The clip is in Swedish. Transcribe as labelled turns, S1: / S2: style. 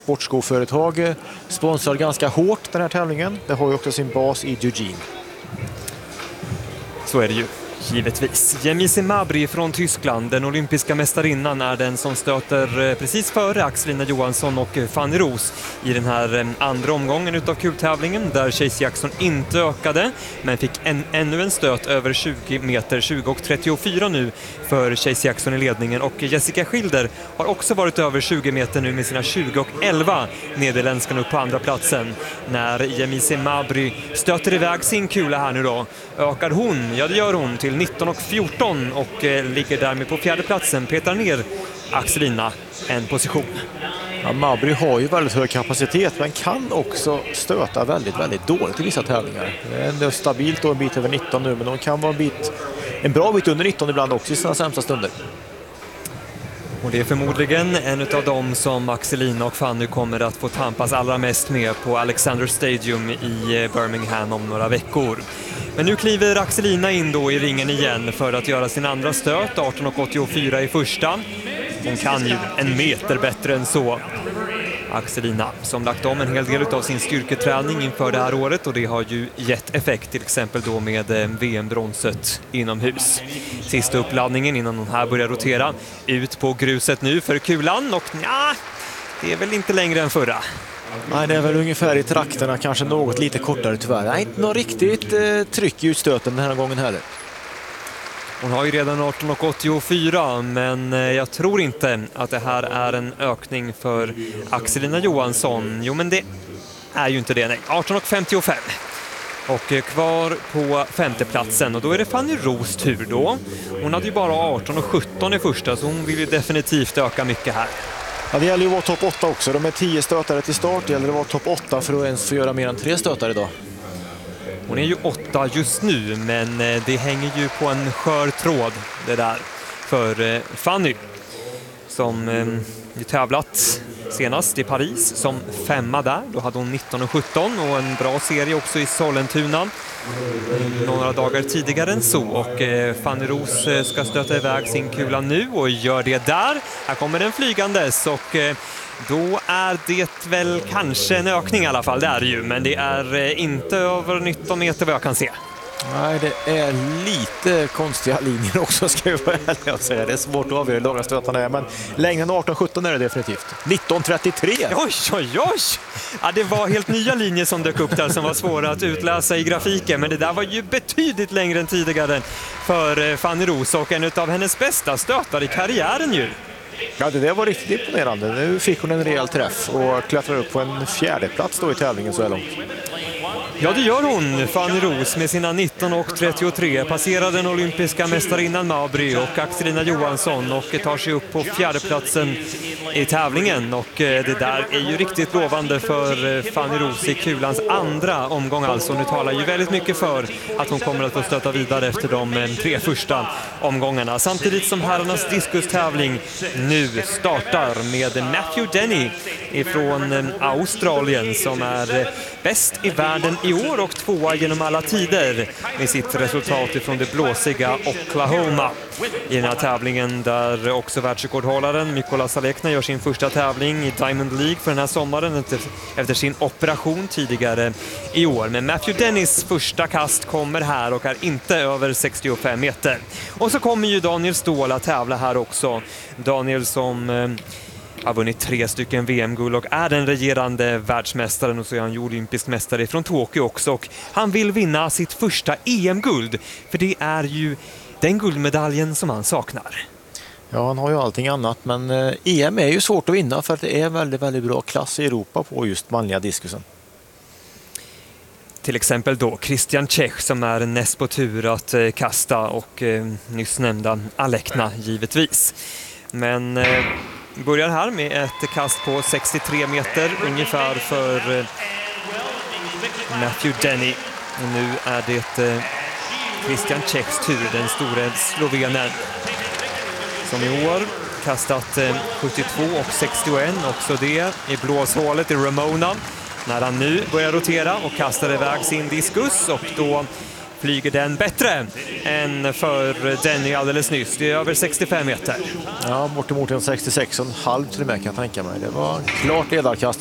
S1: Sportskoföretag sponsrar ganska hårt den här tävlingen. Det har ju också sin bas i Eugene.
S2: Så är det ju. Givetvis. Yemisi Mabry från Tyskland, den olympiska mästarinnan, är den som stöter precis före Axelina Johansson och Fanny Roos i den här andra omgången utav kultävlingen, där Chase Jackson inte ökade men fick ännu en stöt över 20 meter, 20:34 nu för Chase Jackson i ledningen, och Jessica Schilder har också varit över 20 meter nu med sina 20:11, nederländskan upp på andra platsen. När Yemisi Mabry stöter iväg sin kula här nu då, ökar hon, ja det gör hon, till 19:14 och ligger därmed på fjärde platsen, petar ner Axelina en position.
S1: Ja, Mabry har ju väldigt hög kapacitet men kan också stöta väldigt, väldigt dåligt i vissa tävlingar. Det är stabilt och en bit över 19 nu, men de kan vara en bra bit under 19 ibland också i sina sämsta stunder.
S2: Och det är förmodligen en av dem som Axelina och Fanny kommer att få tampas allra mest med på Alexander Stadium i Birmingham om några veckor. Men nu kliver Axelina in då i ringen igen för att göra sin andra stöt, 18:84 i första. Hon kan ju en meter bättre än så. Axelina som lagt om en hel del av sin styrketräning inför det här året, och det har ju gett effekt, till exempel då med VM-bronset inomhus. Sista uppladdningen innan hon här börjar rotera ut på gruset nu för kulan, och ja, det är väl inte längre än förra.
S1: Nej, det är väl ungefär i trakterna, kanske något lite kortare tyvärr. Nej, inte något riktigt tryck i utstöten den här gången heller.
S2: Hon har ju redan 18:84, men jag tror inte att det här är en ökning för Axelina Johansson. Jo, men det är ju inte det, nej. 18:55. Och kvar på femteplatsen, och då är det Fanny Roos tur då. Hon hade ju bara 18:17 i första, så hon vill ju definitivt öka mycket här.
S1: Ja, det gäller ju att vara topp 8 också. De är 10 stötare till start. Det gäller att vara topp 8 för att ens få göra mer än 3 stötare idag.
S2: Hon är ju 8 just nu, men det hänger ju på en skör tråd det där för Fanny, som tävlat senast i Paris som 5:a där. Då hade hon 19:17 och en bra serie också i Sollentuna några dagar tidigare än så. Och Fanny Roos ska stöta iväg sin kula nu och gör det där. Här kommer den flygandes, och då är det väl kanske en ökning i alla fall, det är det ju. Men det är inte över 19 meter vad jag kan se.
S1: Nej, det är lite konstiga linjer också, ska jag vara ärlig och säga. Det är svårt att avgöra hur långa stötarna är, men längre än 18:17 är det definitivt. 19:33!
S2: Oj! Ja, det var helt nya linjer som dök upp där som var svåra att utläsa i grafiken, men det där var ju betydligt längre än tidigare för Fanny Roos, och en av hennes bästa stötar i karriären ju.
S1: Ja, det där var riktigt imponerande. Nu fick hon en rejäl träff och klättrar upp på en fjärde plats då i tävlingen så här långt.
S2: Ja, det gör hon, Fanny Roos, med sina 19:33. Passerar den olympiska mästarinnan Mabry och Axelina Johansson och tar sig upp på fjärdeplatsen i tävlingen. Och det där är ju riktigt lovande för Fanny Roos i kulans andra omgång. Alltså, nu talar ju väldigt mycket för att hon kommer att få stöta vidare efter de 3 första omgångarna. Samtidigt som herrarnas diskustävling nu startar med Matthew Denny ifrån Australien, som är bäst i världen i år och 2:a genom alla tider med sitt resultat ifrån det blåsiga Oklahoma. I den här tävlingen där också världsrekordhållaren Mykola Salekna gör sin första tävling i Diamond League för den här sommaren efter sin operation tidigare i år. Men Matthew Dennys första kast kommer här och är inte över 65 meter. Och så kommer ju Daniel Ståhl att tävla här också. Daniel som har vunnit 3 stycken VM-guld och är den regerande världsmästaren, och så är han ju olympisk mästare från Tokyo också. Och han vill vinna sitt första EM-guld, för det är ju den guldmedaljen som han saknar.
S1: Ja, han har ju allting annat, men EM är ju svårt att vinna för att det är väldigt, väldigt bra klass i Europa på just manliga diskusen.
S2: Till exempel då Christian Čech som är näst på tur att kasta, och nyss nämnda Alekna givetvis. Men börjar här med ett kast på 63 meter ungefär för Matthew Denny. Och nu är det Christian Čechs tur, den store slovenen, som i år kastat 72 och 61, också det i blåshålet i Ramona. När han nu börjar rotera och kastar iväg sin diskus, och då flyger den bättre än för Denny alldeles nyss. Det är över 65 meter.
S1: Ja, bortemot en 66,5 till och med kan jag tänka mig. Det var klart ledarkast